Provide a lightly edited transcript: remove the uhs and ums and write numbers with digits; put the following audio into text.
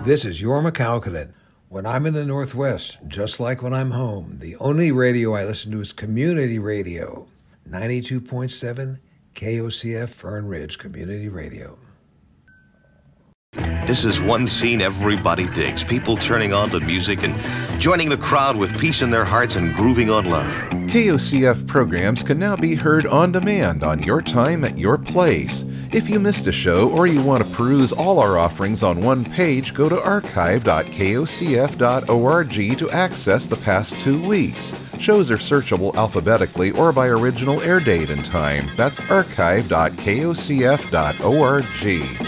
This is Jorma Kaukonen. When I'm in the Northwest, just like when I'm home, the only radio I listen to is community radio. 92.7 KOCF Fern Ridge Community Radio. This is one scene everybody digs. People turning on to music and joining the crowd with peace in their hearts and grooving on love. KOCF programs can now be heard on demand on your time at your place. If you missed a show or you want to peruse all our offerings on one page, go to archive.kocf.org to access the past 2 weeks. Shows are searchable alphabetically or by original air date and time. That's archive.kocf.org.